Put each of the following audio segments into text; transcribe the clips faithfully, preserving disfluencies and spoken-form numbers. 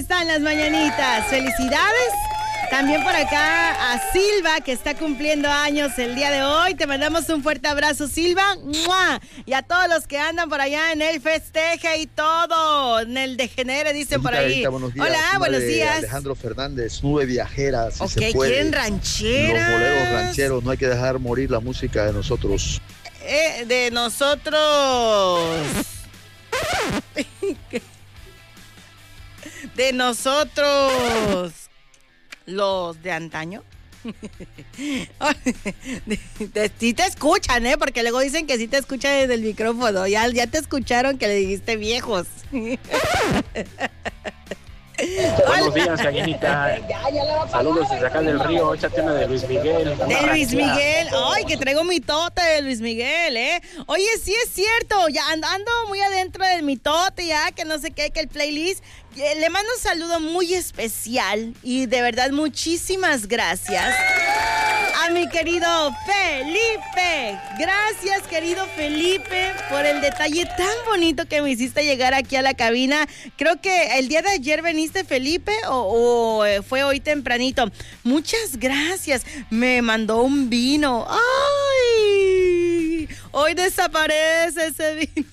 están las mañanitas? Felicidades. También por acá a Silva, que está cumpliendo años el día de hoy. Te mandamos un fuerte abrazo, Silva. ¡Mua! Y a todos los que andan por allá en el festeje y todo, en el degenere, dicen por ahí. Carita, buenos días. Hola, Una buenos de días. Alejandro Fernández, Nube Viajera, si Ok, se puede. ¿quieren rancheras? Los boleros rancheros, no hay que dejar morir la música de nosotros. Eh, de nosotros. De nosotros. Los de antaño. Sí te escuchan, ¿eh? Porque luego dicen que sí te escuchan desde el micrófono. Ya, ya te escucharon que le dijiste viejos. Buenos días, gallinita. Saludos desde acá del río. Échate una de Luis Miguel. De Luis Miguel. Ay, que traigo mitote de Luis Miguel, ¿eh? Oye, sí es cierto. Ya ando muy adentro del mitote, ya que no sé qué, que el playlist. Le mando un saludo muy especial y de verdad muchísimas gracias a mi querido Felipe. Gracias, querido Felipe, por el detalle tan bonito que me hiciste llegar aquí a la cabina. Creo que el día de ayer veniste, Felipe, o, o fue hoy tempranito. Muchas gracias. Me mandó un vino. ¡Ay! Hoy desaparece ese vino.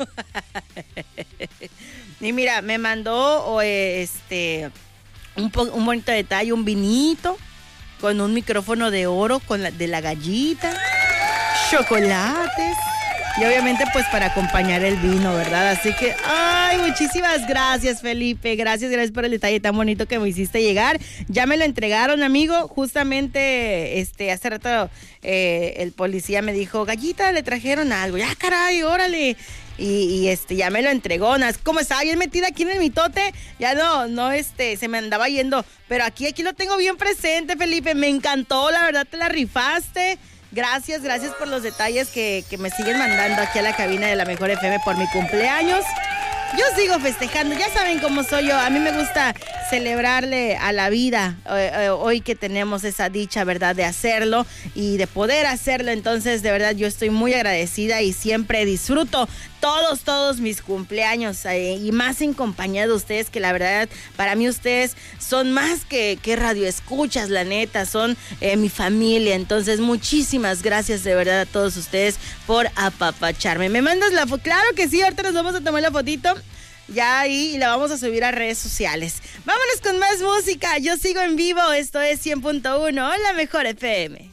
Y mira, me mandó este un, po- un bonito detalle, un vinito con un micrófono de oro con la, de la gallita, chocolates y obviamente pues para acompañar el vino, ¿verdad? Así que, ay, muchísimas gracias, Felipe. Gracias, gracias por el detalle tan bonito que me hiciste llegar. Ya me lo entregaron, amigo. Justamente este hace rato eh, el policía me dijo, gallita, le trajeron algo. Ya, caray, órale. Y, y este ya me lo entregó. Como estaba bien metida aquí en el mitote, ya no, no, este, se me andaba yendo. Pero aquí, aquí lo tengo bien presente, Felipe. Me encantó, la verdad, te la rifaste. Gracias, gracias por los detalles que, que me siguen mandando aquí a la cabina de La Mejor F M por mi cumpleaños. Yo sigo festejando, ya saben cómo soy yo. A mí me gusta celebrarle a la vida eh, eh, hoy que tenemos esa dicha, ¿verdad?, de hacerlo y de poder hacerlo. Entonces, de verdad, yo estoy muy agradecida y siempre disfruto todos, todos mis cumpleaños eh, y más en compañía de ustedes, que la verdad, para mí ustedes son más que, que radioescuchas, la neta, son eh, mi familia. Entonces, muchísimas gracias de verdad a todos ustedes por apapacharme. ¿Me mandas la foto? Claro que sí, ahorita nos vamos a tomar la fotito. Ya ahí y la vamos a subir a redes sociales. Vámonos con más música. Yo sigo en vivo. Esto es cien punto uno, La Mejor F M.